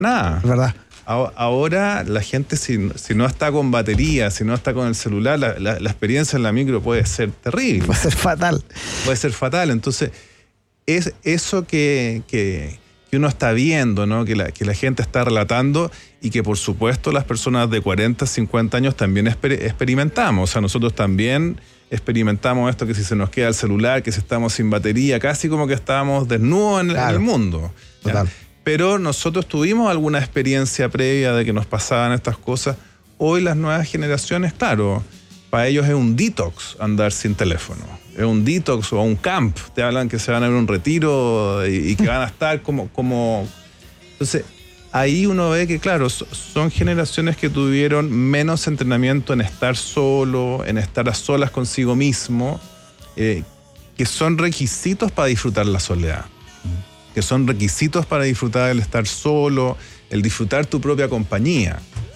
Nada. Es verdad. Ahora la gente, si no está con batería, si no está con el celular, la experiencia en la micro puede ser terrible. Puede ser fatal. Puede ser fatal. Entonces, es eso que uno está viendo, ¿no? Que la gente está relatando y que, por supuesto, las personas de 40, 50 años también experimentamos. O sea, nosotros también experimentamos esto, que si se nos queda el celular, que si estamos sin batería, casi como que estábamos desnudos en el mundo. Total. Pero nosotros tuvimos alguna experiencia previa de que nos pasaban estas cosas. Hoy las nuevas generaciones, claro, para ellos es un detox andar sin teléfono. Es un detox o un camp. Te hablan que se van a ir a un retiro y que van a estar como... Entonces, ahí uno ve que, claro, son generaciones que tuvieron menos entrenamiento en estar solo, en estar a solas consigo mismo, que son requisitos para disfrutar la soledad. Que son requisitos para disfrutar el estar solo, el disfrutar tu propia compañía.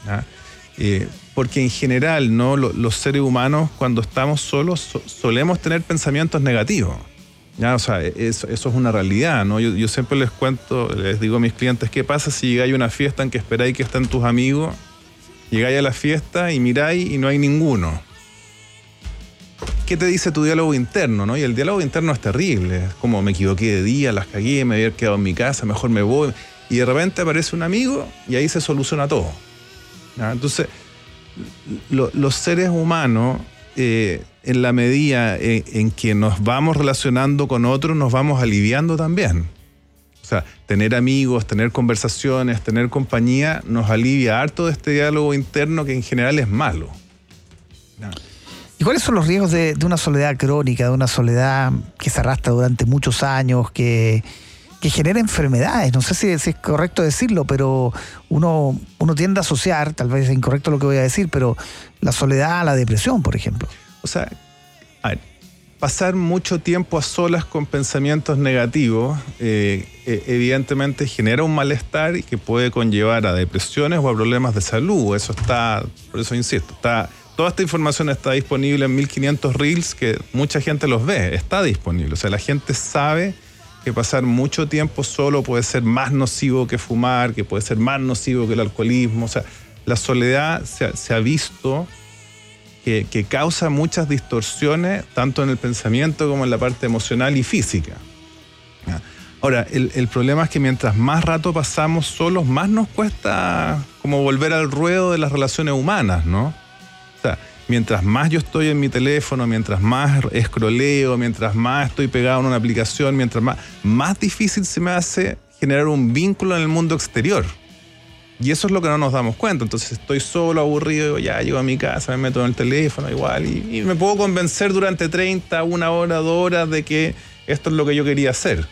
Porque en general, ¿no? Los seres humanos, cuando estamos solos, solemos tener pensamientos negativos. ¿Ya? O sea, eso es una realidad, ¿no? Yo siempre les digo a mis clientes, ¿qué pasa si llegáis a una fiesta en que esperáis que estén tus amigos? Llegáis a la fiesta y miráis y no hay ninguno. ¿Qué te dice tu diálogo interno, no? Y el diálogo interno es terrible. Es como, me equivoqué de día, las cagué, me había quedado en mi casa, mejor me voy. Y de repente aparece un amigo y ahí se soluciona todo. ¿Ya? Entonces, los seres humanos, en la medida en que nos vamos relacionando con otros, nos vamos aliviando también. O sea, tener amigos, tener conversaciones, tener compañía, nos alivia harto de este diálogo interno que en general es malo. ¿Ya? ¿Y cuáles son los riesgos de una soledad crónica, de una soledad que se arrastra durante muchos años, que genera enfermedades? No sé si es correcto decirlo, pero uno tiende a asociar, tal vez es incorrecto lo que voy a decir, pero la soledad a la depresión, por ejemplo. O sea, pasar mucho tiempo a solas con pensamientos negativos, evidentemente genera un malestar y que puede conllevar a depresiones o a problemas de salud. Eso está, por eso insisto, toda esta información está disponible en 1500 Reels, que mucha gente los ve, está disponible. O sea, la gente sabe que pasar mucho tiempo solo puede ser más nocivo que fumar, que puede ser más nocivo que el alcoholismo. O sea, la soledad se ha visto que causa muchas distorsiones, tanto en el pensamiento como en la parte emocional y física. Ahora, el problema es que mientras más rato pasamos solos, más nos cuesta como volver al ruedo de las relaciones humanas, ¿no? O sea, mientras más yo estoy en mi teléfono, mientras más escroleo, mientras más estoy pegado en una aplicación, mientras más difícil se me hace generar un vínculo en el mundo exterior. Y eso es lo que no nos damos cuenta. Entonces estoy solo, aburrido, ya llego a mi casa, me meto en el teléfono igual y me puedo convencer durante 30, 1 hora, 2 horas de que esto es lo que yo quería hacer.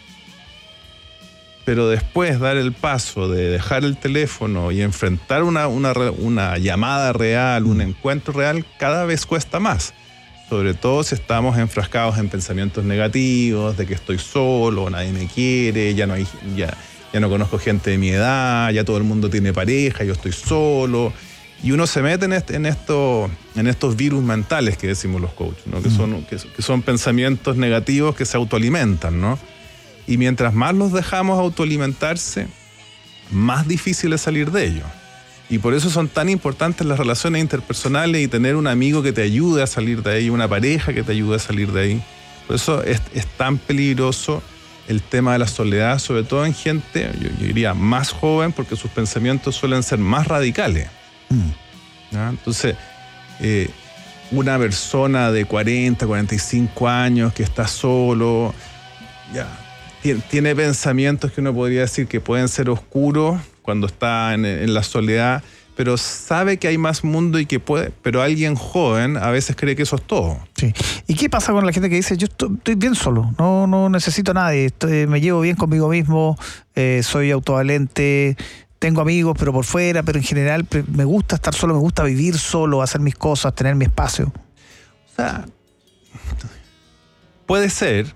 Pero después dar el paso de dejar el teléfono y enfrentar una llamada real, un encuentro real, cada vez cuesta más. Sobre todo si estamos enfrascados en pensamientos negativos, de que estoy solo, nadie me quiere, ya no conozco gente de mi edad, ya todo el mundo tiene pareja, yo estoy solo. Y uno se mete en estos virus mentales que decimos los coaches, ¿no? Que son pensamientos negativos que se autoalimentan, ¿no? Y mientras más los dejamos autoalimentarse, más difícil es salir de ellos. Y por eso son tan importantes las relaciones interpersonales y tener un amigo que te ayude a salir de ahí, una pareja que te ayude a salir de ahí. Por eso es tan peligroso el tema de la soledad, sobre todo en gente, yo diría, más joven, porque sus pensamientos suelen ser más radicales. ¿Ya? Entonces, una persona de 40, 45 años que está solo, ya tiene pensamientos que uno podría decir que pueden ser oscuros cuando está en la soledad, pero sabe que hay más mundo y que puede, pero alguien joven a veces cree que eso es todo. Sí. ¿Y qué pasa con la gente que dice, yo estoy bien solo, no necesito a nadie, me llevo bien conmigo mismo, soy autovalente, tengo amigos, pero por fuera, pero en general me gusta estar solo, me gusta vivir solo, hacer mis cosas, tener mi espacio? O sea, puede ser,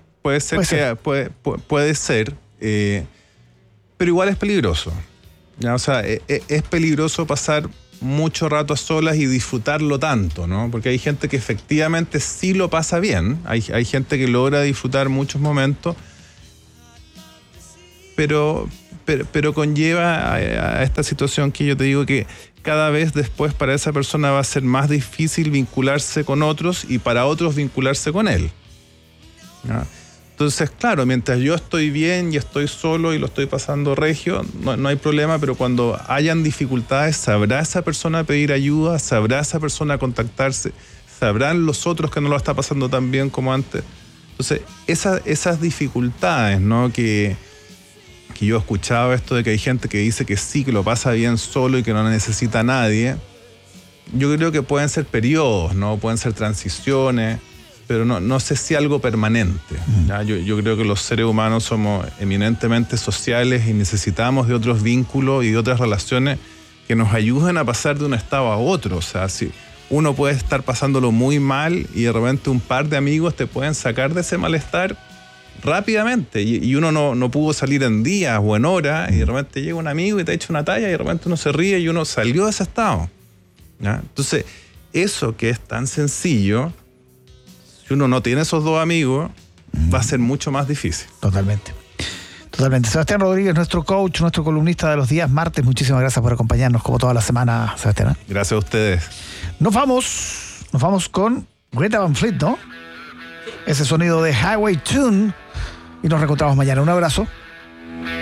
pero igual es peligroso. ¿Ya? O sea, es peligroso pasar mucho rato a solas y disfrutarlo tanto, ¿no? Porque hay gente que efectivamente sí lo pasa bien, hay gente que logra disfrutar muchos momentos, pero pero conlleva a esta situación que yo te digo que cada vez después para esa persona va a ser más difícil vincularse con otros y para otros vincularse con él. ¿No? Entonces, claro, mientras yo estoy bien y estoy solo y lo estoy pasando regio, no hay problema, pero cuando hayan dificultades, sabrá esa persona pedir ayuda, sabrá esa persona contactarse, sabrán los otros que no lo está pasando tan bien como antes. Entonces, esas dificultades, ¿no? Que yo he escuchado esto de que hay gente que dice que sí, que lo pasa bien solo y que no necesita a nadie. Yo creo que pueden ser periodos, ¿no? Pueden ser transiciones, pero no sé si algo permanente. ¿Ya? Yo creo que los seres humanos somos eminentemente sociales y necesitamos de otros vínculos y de otras relaciones que nos ayuden a pasar de un estado a otro. O sea, si uno puede estar pasándolo muy mal y de repente un par de amigos te pueden sacar de ese malestar rápidamente y uno no pudo salir en días o en horas y de repente llega un amigo y te echa una talla y de repente uno se ríe y uno salió de ese estado. ¿Ya? Entonces, eso que es tan sencillo, si uno no tiene esos dos amigos, va a ser mucho más difícil. Totalmente. Sebastián Rodríguez, nuestro coach, nuestro columnista de los días martes, muchísimas gracias por acompañarnos como toda la semana, Sebastián. Gracias a ustedes. Nos vamos con Greta Van Fleet, ¿no? Ese sonido de Highway Tune y nos reencontramos mañana. Un abrazo.